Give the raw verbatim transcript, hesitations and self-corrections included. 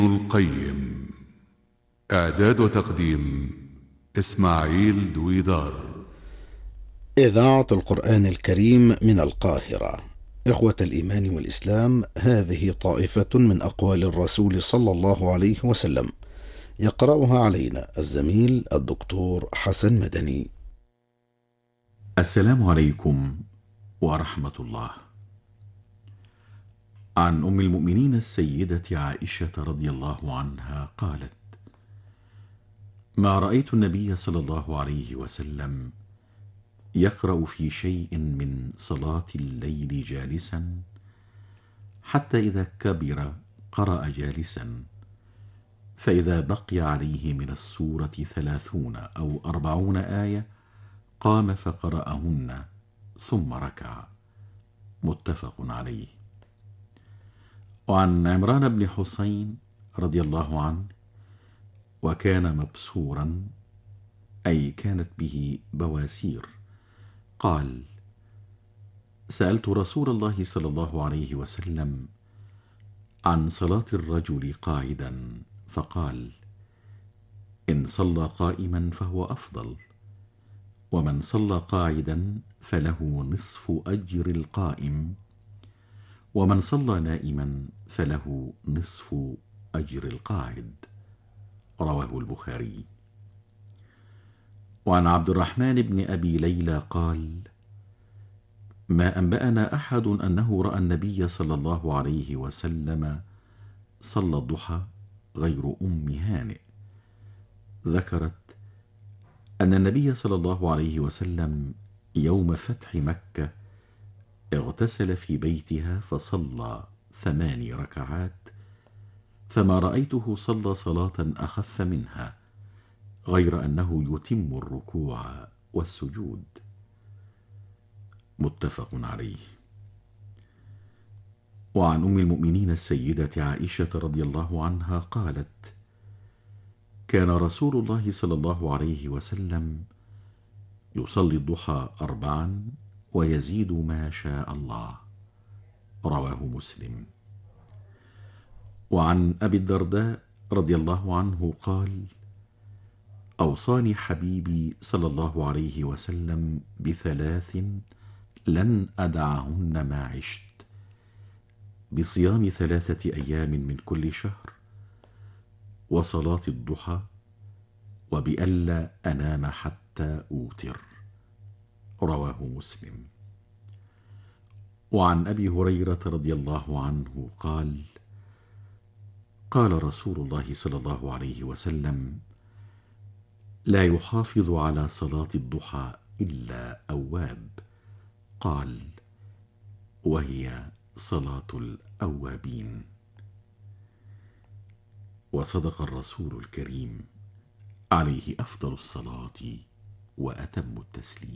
القيم. إعداد وتقديم إسماعيل دويدار. إذاعة القرآن الكريم من القاهرة. إخوة الإيمان والإسلام، هذه طائفة من أقوال الرسول صلى الله عليه وسلم، يقرأها علينا الزميل الدكتور حسن مدني. السلام عليكم ورحمة الله. عن أم المؤمنين السيدة عائشة رضي الله عنها قالت: ما رأيت النبي صلى الله عليه وسلم يقرأ في شيء من صلاة الليل جالسا، حتى إذا كبر قرأ جالسا، فإذا بقي عليه من السورة ثلاثون أو أربعون آية قام فقرأهن ثم ركع. متفق عليه. وعن عمران بن حسين رضي الله عنه، وكان مبسورا، أي كانت به بواسير، قال: سألت رسول الله صلى الله عليه وسلم عن صلاة الرجل قاعدا، فقال: إن صلى قائما فهو أفضل، ومن صلى قاعدا فله نصف أجر القائم، ومن صلى نائما فله نصف أجر القاعد. رواه البخاري. وعن عبد الرحمن بن أبي ليلى قال: ما أنبأنا أحد أنه رأى النبي صلى الله عليه وسلم صلى الضحى غير أم هانئ. ذكرت أن النبي صلى الله عليه وسلم يوم فتح مكة اغتسل في بيتها فصلى ثماني ركعات، فما رأيته صلى صلاة أخف منها، غير أنه يتم الركوع والسجود. متفق عليه. وعن أم المؤمنين السيدة عائشة رضي الله عنها قالت: كان رسول الله صلى الله عليه وسلم يصلي الضحى أربعا ويزيد ما شاء الله. رواه مسلم. وعن أبي الدرداء رضي الله عنه قال: أوصاني حبيبي صلى الله عليه وسلم بثلاث لن أدعهن ما عشت: بصيام ثلاثة أيام من كل شهر، وصلاة الضحى، وبألا أنام حتى أوتر. رواه مسلم. وعن أبي هريرة رضي الله عنه قال: قال رسول الله صلى الله عليه وسلم: لا يحافظ على صلاة الضحى إلا أواب. قال: وهي صلاة الأوابين. وصدق الرسول الكريم عليه أفضل الصلاة وأتم التسليم.